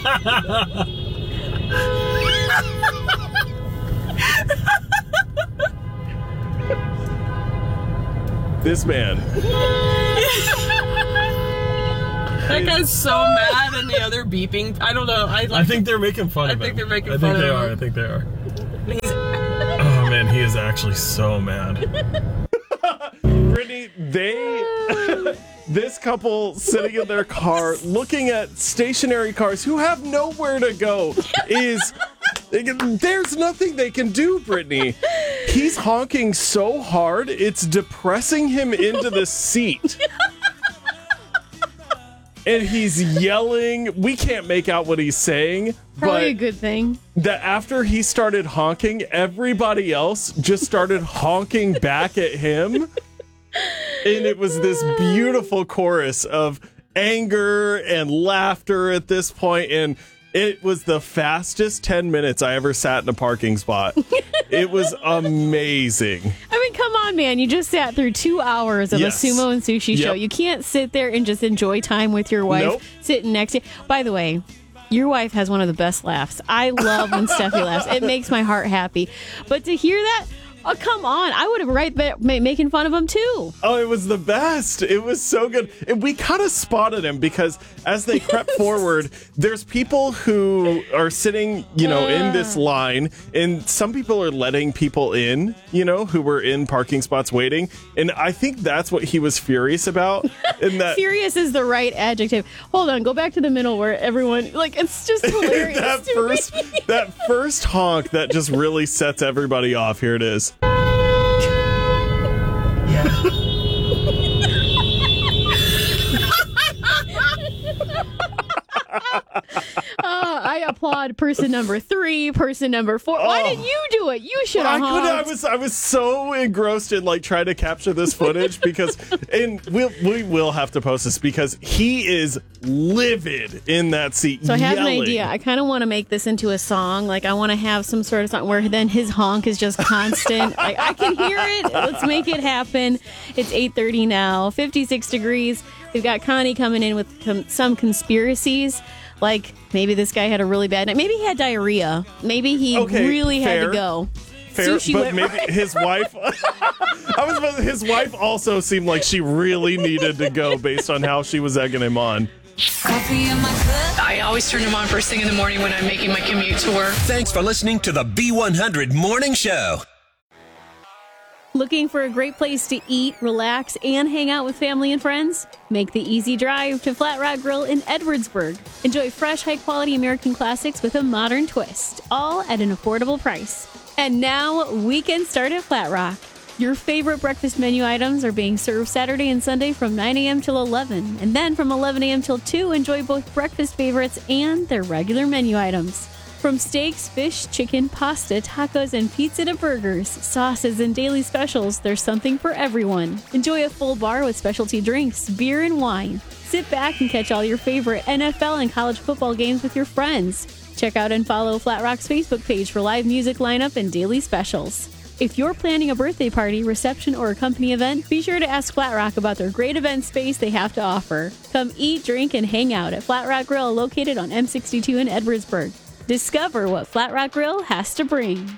This man. That guy's so mad, and the other beeping. I don't know. I think they're making fun of him. I think they're making fun of him. I think they are. Oh man, he is actually so mad. Brittany, this couple sitting in their car looking at stationary cars who have nowhere to go there's nothing they can do, Brittany. He's honking so hard, it's depressing him into the seat. And he's yelling. We can't make out what he's saying. Probably a good thing. That after he started honking, everybody else just started honking back at him. And it was this beautiful chorus of anger and laughter at this point. And it was the fastest 10 minutes I ever sat in a parking spot. It was amazing. I mean, come on, man. You just sat through 2 hours of a sumo and sushi show. You can't sit there and just enjoy time with your wife sitting next to you. By the way, your wife has one of the best laughs. I love when Steffi laughs. It makes my heart happy. But to hear that, oh, come on. I would have right there making fun of him, too. Oh, it was the best. It was so good. And we kind of spotted him because as they crept forward, there's people who are sitting, in this line. And some people are letting people in, who were in parking spots waiting. And I think that's what he was furious about. And that furious is the right adjective. Hold on. Go back to the middle where everyone, it's just hilarious. that first honk that just really sets everybody off. Here it is. I applaud person number 3, person number 4. Why didn't you do it? You should have. I was so engrossed in trying to capture this footage because, and we will have to post this because he is livid in that seat. So I have yelling. an idea. I kind of want to make this into a song. I want to have some sort of song where then his honk is just constant. I can hear it. Let's make it happen. It's 8:30 now, 56 degrees. We've got Connie coming in with some conspiracies. Maybe this guy had a really bad night. Maybe he had diarrhea. Maybe he really had to go. Fair, but maybe his wife. His wife also seemed like she really needed to go based on how she was egging him on. I always turn him on first thing in the morning when I'm making my commute to work. Thanks for listening to the B100 Morning Show. Looking for a great place to eat, relax, and hang out with family and friends? Make the easy drive to Flat Rock Grill in Edwardsburg. Enjoy fresh, high-quality American classics with a modern twist, all at an affordable price. And now, weekend start at Flat Rock. Your favorite breakfast menu items are being served Saturday and Sunday from 9 a.m. till 11. And then from 11 a.m. till 2, enjoy both breakfast favorites and their regular menu items. From steaks, fish, chicken, pasta, tacos, and pizza to burgers, sauces, and daily specials, there's something for everyone. Enjoy a full bar with specialty drinks, beer, and wine. Sit back and catch all your favorite NFL and college football games with your friends. Check out and follow Flat Rock's Facebook page for live music lineup and daily specials. If you're planning a birthday party, reception, or a company event, be sure to ask Flat Rock about their great event space they have to offer. Come eat, drink, and hang out at Flat Rock Grill, located on M62 in Edwardsburg. Discover what Flat Rock Grill has to bring.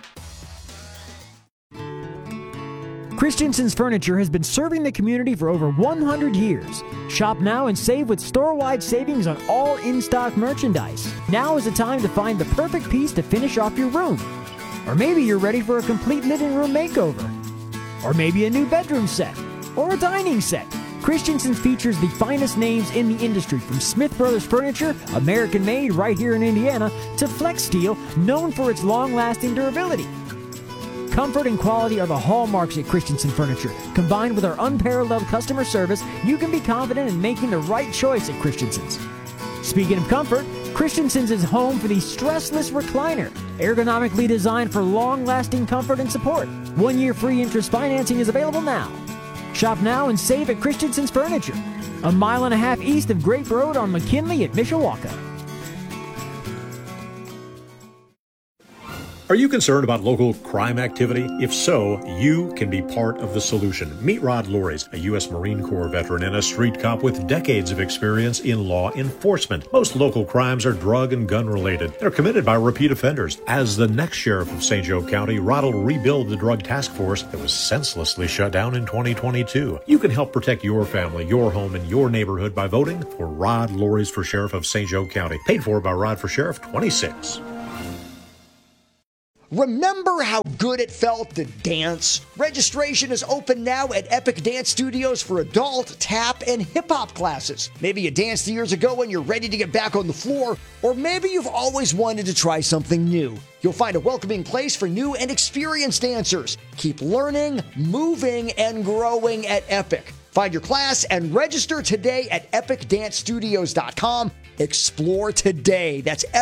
Christensen's Furniture has been serving the community for over 100 years. Shop now and save with store-wide savings on all in-stock merchandise. Now is the time to find the perfect piece to finish off your room. Or maybe you're ready for a complete living room makeover. Or maybe a new bedroom set. Or a dining set. Christensen's features the finest names in the industry, from Smith Brothers Furniture, American-made right here in Indiana, to Flex Steel, known for its long-lasting durability. Comfort and quality are the hallmarks at Christensen Furniture. Combined with our unparalleled customer service, you can be confident in making the right choice at Christensen's. Speaking of comfort, Christensen's is home for the stressless recliner, ergonomically designed for long-lasting comfort and support. 1-year free interest financing is available now. Shop now and save at Christensen's Furniture, a mile and a half east of Grape Road on McKinley at Mishawaka. Are you concerned about local crime activity? If so, you can be part of the solution. Meet Rod Loris, a U.S. Marine Corps veteran and a street cop with decades of experience in law enforcement. Most local crimes are drug and gun related. They're committed by repeat offenders. As the next sheriff of St. Joe County, Rod will rebuild the drug task force that was senselessly shut down in 2022. You can help protect your family, your home, and your neighborhood by voting for Rod Loris for Sheriff of St. Joe County. Paid for by Rod for Sheriff 26. Remember how good it felt to dance? Registration is open now at Epic Dance Studios for adult, tap, and hip-hop classes. Maybe you danced years ago and you're ready to get back on the floor, or maybe you've always wanted to try something new. You'll find a welcoming place for new and experienced dancers. Keep learning, moving, and growing at Epic. Find your class and register today at epicdancestudios.com. Explore today. That's